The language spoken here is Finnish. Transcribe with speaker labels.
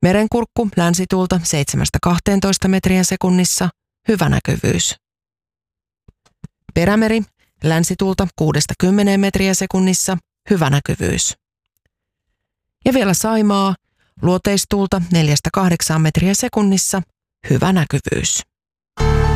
Speaker 1: Merenkurkku länsituulta 7–12 metriä sekunnissa, hyvä näkyvyys. Perämeri länsituulta 6–10 metriä sekunnissa, hyvä näkyvyys. Ja vielä Saimaa, luoteistuulta 4–8 metriä sekunnissa, hyvä näkyvyys.